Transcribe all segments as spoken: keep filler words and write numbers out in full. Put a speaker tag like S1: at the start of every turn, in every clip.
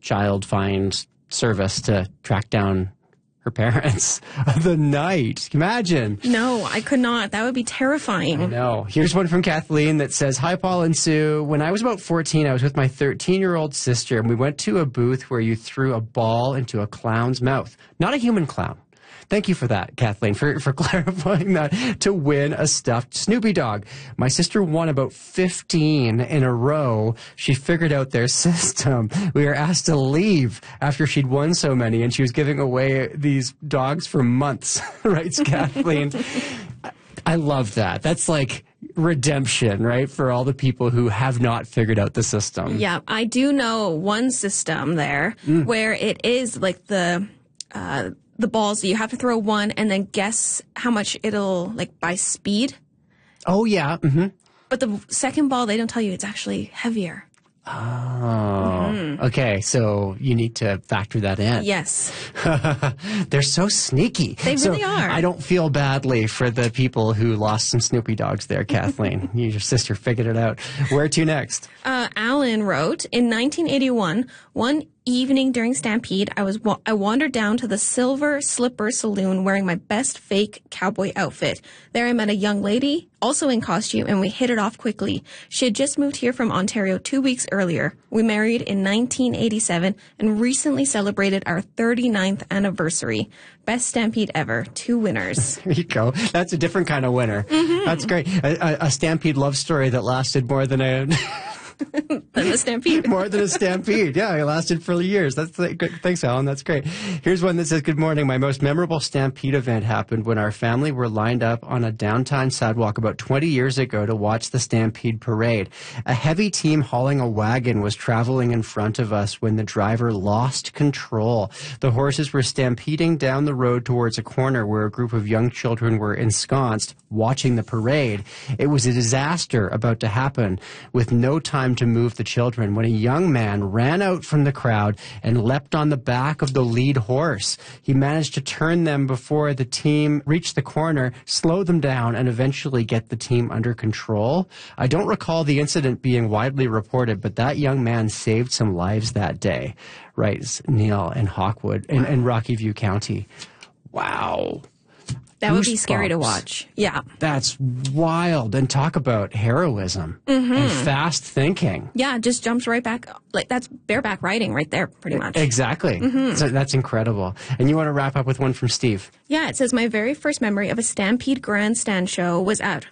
S1: child find service to track down her parents the night. Imagine.
S2: No, I could not. That would be terrifying.
S1: No. Here's one from Kathleen that says, "Hi, Paul and Sue. When I was about fourteen, I was with my thirteen-year-old sister, and we went to a booth where you threw a ball into a clown's mouth. Not a human clown. Thank you for that, Kathleen, for, for clarifying that, to win a stuffed Snoopy dog. My sister won about fifteen in a row. She figured out their system. We were asked to leave after she'd won so many, and she was giving away these dogs for months," writes Kathleen. I love that. That's like redemption, right, for all the people who have not figured out the system.
S2: Yeah, I do know one system there mm. where it is like the... Uh, the balls that you have to throw one and then guess how much it'll, like, by speed.
S1: Oh, yeah. Mm-hmm.
S2: But the second ball, they don't tell you it's actually heavier.
S1: Oh, mm-hmm. Okay. So you need to factor that in.
S2: Yes.
S1: They're so sneaky.
S2: They really
S1: so
S2: are.
S1: I don't feel badly for the people who lost some Snoopy dogs there, Kathleen. Your sister figured it out. Where to next?
S2: Uh, Alan wrote, in nineteen eighty-one, one evening during Stampede, I was wa- I wandered down to the Silver Slipper Saloon wearing my best fake cowboy outfit. There I met a young lady, also in costume, and we hit it off quickly. She had just moved here from Ontario two weeks earlier. We married in nineteen eighty-seven and recently celebrated our thirty-ninth anniversary. Best Stampede ever. Two winners.
S1: There you go. That's a different kind of winner. Mm-hmm. That's great. A, a, a Stampede love story that lasted more than a...
S2: than a stampede.
S1: More than a stampede. Yeah, it lasted for years. That's good. Thanks, Alan. That's great. Here's one that says, "Good morning. My most memorable stampede event happened when our family were lined up on a downtown sidewalk about twenty years ago to watch the Stampede parade. A heavy team hauling a wagon was traveling in front of us when the driver lost control. The horses were stampeding down the road towards a corner where a group of young children were ensconced watching the parade. It was a disaster about to happen with no time to move the children when a young man ran out from the crowd and leapt on the back of the lead horse. He managed to turn them before the team reached the corner, slow them down, and eventually get the team under control. I don't recall the incident being widely reported, but that young man saved some lives that day," writes Neil in Hawkwood in, in Rocky View County. Wow.
S2: That would be scary to watch. Yeah.
S1: That's wild. And talk about heroism mm-hmm. and fast thinking.
S2: Yeah, it just jumps right back. Like that's bareback riding right there, pretty much.
S1: Exactly. Mm-hmm. So that's incredible. And you want to wrap up with one from Steve?
S2: Yeah, it says, "My very first memory of a Stampede grandstand show was at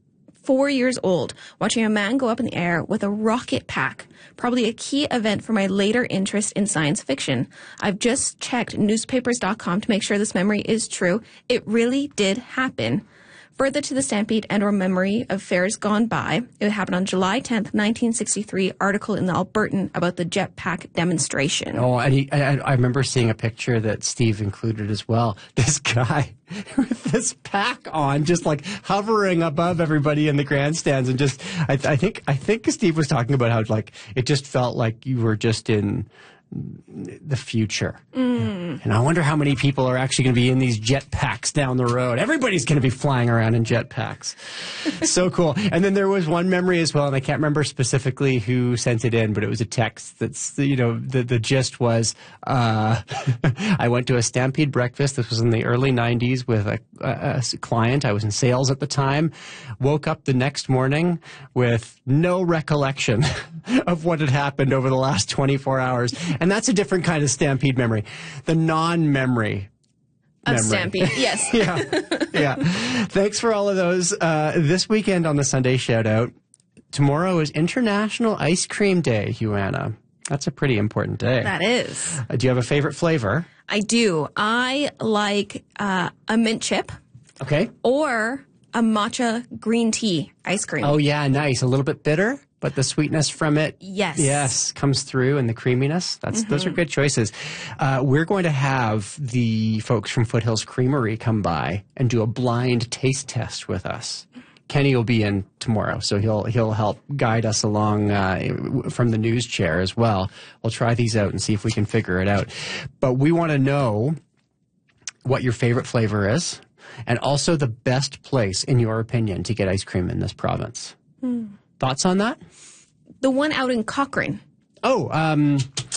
S2: four years old, watching a man go up in the air with a rocket pack, probably a key event for my later interest in science fiction. I've just checked newspapers dot com to make sure this memory is true. It really did happen. Further to the Stampede and or memory of fairs gone by, it happened on July tenth, nineteen sixty-three, article in the Albertan about the jetpack demonstration."
S1: Oh, and he, I, I remember seeing a picture that Steve included as well. This guy with this pack on, just like hovering above everybody in the grandstands, and just, I, I think, I think Steve was talking about how like it just felt like you were just in the future. Mm. And I wonder how many people are actually going to be in these jetpacks down the road. Everybody's going to be flying around in jetpacks. So cool. And then there was one memory as well, and I can't remember specifically who sent it in, but it was a text that's, you know, the, the gist was, uh, I went to a Stampede breakfast. This was in the early nineties with a, a, a client. I was in sales at the time. Woke up the next morning with no recollection of what had happened over the last twenty-four hours. And that's a different kind of Stampede memory. The non-memory
S2: of
S1: memory.
S2: Stampede, yes.
S1: yeah, yeah. Thanks for all of those. Uh, this weekend on the Sunday Shoutout, tomorrow is International Ice Cream Day, Joanna. That's a pretty important day.
S2: That is.
S1: Uh, do you have a favorite flavor?
S2: I do. I like uh, a mint chip.
S1: Okay.
S2: Or a matcha green tea ice cream.
S1: Oh, yeah, nice. A little bit bitter, but the sweetness from it,
S2: yes,
S1: yes, comes through, and the creaminess. That's mm-hmm. Those are good choices. Uh, we're going to have the folks from Foothills Creamery come by and do a blind taste test with us. Kenny will be in tomorrow, so he'll he'll help guide us along uh, from the news chair as well. We'll try these out and see if we can figure it out. But we want to know what your favorite flavor is, and also the best place, in your opinion, to get ice cream in this province. Mm. Thoughts on that?
S2: The one out in Cochrane.
S1: Oh, um,